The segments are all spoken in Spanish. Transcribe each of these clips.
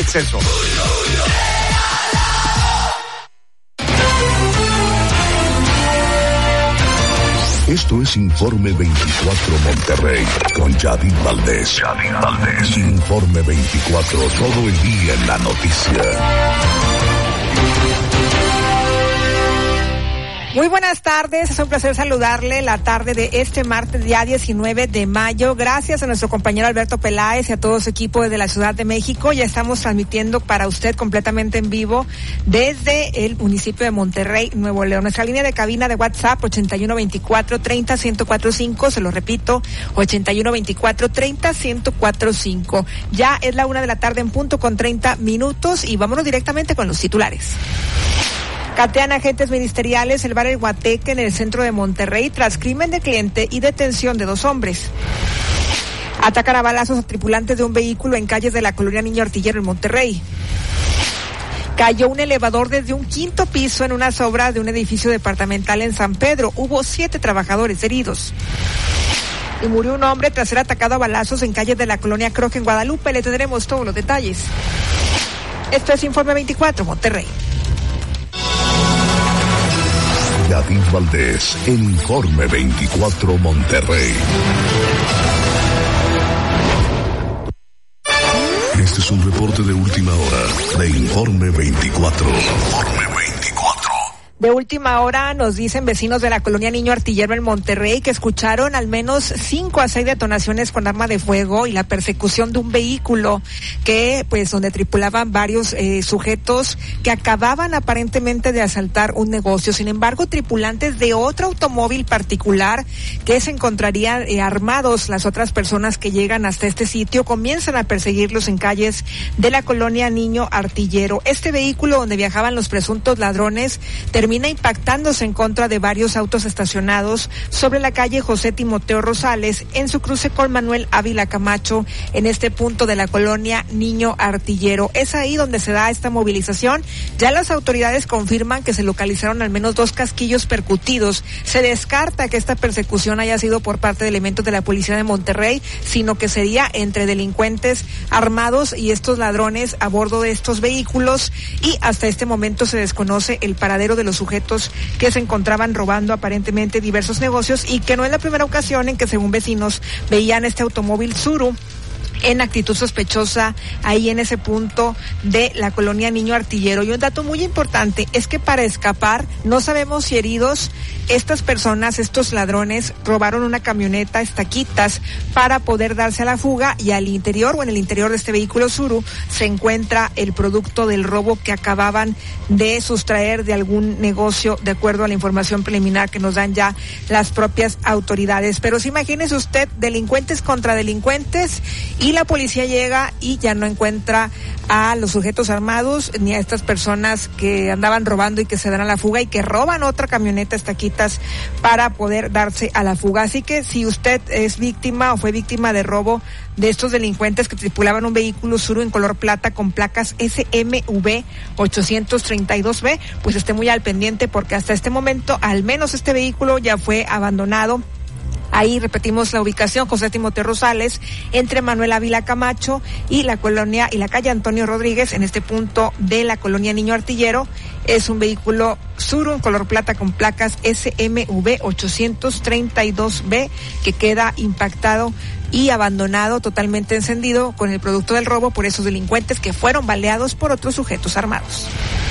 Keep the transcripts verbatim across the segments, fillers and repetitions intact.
exceso. Esto es Informe veinticuatro Monterrey con Yadid Valdés. Yadid Valdés. Informe veinticuatro, todo el día en la noticia. Muy buenas tardes, es un placer saludarle la tarde de este martes, día diecinueve de mayo. Gracias a nuestro compañero Alberto Peláez y a todo su equipo desde la Ciudad de México. Ya estamos transmitiendo para usted completamente en vivo desde el municipio de Monterrey, Nuevo León. Nuestra línea de cabina de WhatsApp, ochenta y uno veinticuatro treinta ciento cuarenta y cinco, se lo repito, ochenta y uno veinticuatro treinta ciento cuarenta y cinco. Ya es la una de la tarde en punto con treinta minutos y vámonos directamente con los titulares. Catean agentes ministeriales el bar El Guateque en el centro de Monterrey tras crimen de cliente y detención de dos hombres. Atacan a balazos a tripulantes de un vehículo en calles de la colonia Niño Artillero en Monterrey. Cayó un elevador desde un quinto piso en unas obras de un edificio departamental en San Pedro. Hubo siete trabajadores heridos. Y murió un hombre tras ser atacado a balazos en calles de la colonia Croc en Guadalupe. Le tendremos todos los detalles. Esto es Informe veinticuatro, Monterrey. Yadid Valdés, el Informe veinticuatro Monterrey. Este es un reporte de última hora de Informe veinticuatro. Informe veinticuatro. De última hora nos dicen vecinos de la colonia Niño Artillero en Monterrey que escucharon al menos cinco a seis detonaciones con arma de fuego y la persecución de un vehículo que, pues, donde tripulaban varios eh, sujetos que acababan aparentemente de asaltar un negocio. Sin embargo, tripulantes de otro automóvil particular que se encontrarían eh, armados, las otras personas que llegan hasta este sitio comienzan a perseguirlos en calles de la colonia Niño Artillero. Este vehículo donde viajaban los presuntos ladrones terminó termina impactándose en contra de varios autos estacionados sobre la calle José Timoteo Rosales en su cruce con Manuel Ávila Camacho en este punto de la colonia Niño Artillero. Es ahí donde se da esta movilización. Ya las autoridades confirman que se localizaron al menos dos casquillos percutidos. Se descarta que esta persecución haya sido por parte de elementos de la policía de Monterrey, sino que sería entre delincuentes armados y estos ladrones a bordo de estos vehículos, y hasta este momento se desconoce el paradero de los sujetos que se encontraban robando aparentemente diversos negocios, y que no es la primera ocasión en que, según vecinos, veían este automóvil Tsuru en actitud sospechosa ahí en ese punto de la colonia Niño Artillero. Y un dato muy importante es que para escapar, no sabemos si heridos, estas personas, estos ladrones, robaron una camioneta estaquitas para poder darse a la fuga, y al interior o en el interior de este vehículo Tsuru se encuentra el producto del robo que acababan de sustraer de algún negocio, de acuerdo a la información preliminar que nos dan ya las propias autoridades. Pero sí, imagínese usted, delincuentes contra delincuentes, y la policía llega y ya no encuentra a los sujetos armados ni a estas personas que andaban robando y que se dan a la fuga y que roban otra camioneta estaquitas para poder darse a la fuga. Así que si usted es víctima o fue víctima de robo de estos delincuentes que tripulaban un vehículo Tsuru en color plata con placas S M V ochocientos treinta y dos B, pues esté muy al pendiente, porque hasta este momento al menos este vehículo ya fue abandonado. Ahí repetimos la ubicación, José Timoteo Rosales, entre Manuel Ávila Camacho y la colonia y la calle Antonio Rodríguez, en este punto de la colonia Niño Artillero. Es un vehículo Tsuru en color plata con placas S M V ochocientos treinta y dos B que queda impactado y abandonado, totalmente encendido, con el producto del robo por esos delincuentes que fueron baleados por otros sujetos armados.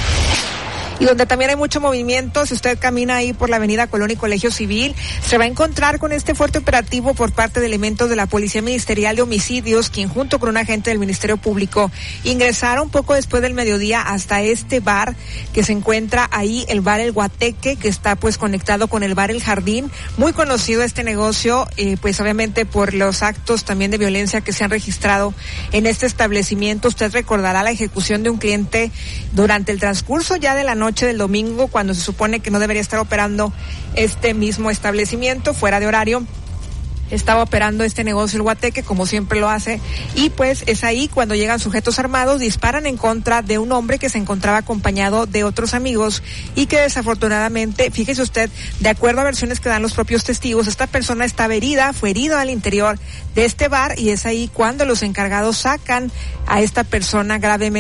Y donde también hay mucho movimiento, si usted camina ahí por la avenida Colón y Colegio Civil, se va a encontrar con este fuerte operativo por parte de elementos de la Policía Ministerial de Homicidios, quien junto con un agente del Ministerio Público ingresaron poco después del mediodía hasta este bar que se encuentra ahí, el bar El Guateque, que está pues conectado con el bar El Jardín, muy conocido este negocio, eh, pues obviamente por los actos también de violencia que se han registrado en este establecimiento. Usted recordará la ejecución de un cliente durante el transcurso ya de la noche del domingo, cuando se supone que no debería estar operando este mismo establecimiento, fuera de horario. Estaba operando este negocio El Guateque, como siempre lo hace, y pues es ahí cuando llegan sujetos armados, disparan en contra de un hombre que se encontraba acompañado de otros amigos y que desafortunadamente, fíjese usted, de acuerdo a versiones que dan los propios testigos, esta persona estaba herida, fue herido al interior de este bar, y es ahí cuando los encargados sacan a esta persona gravemente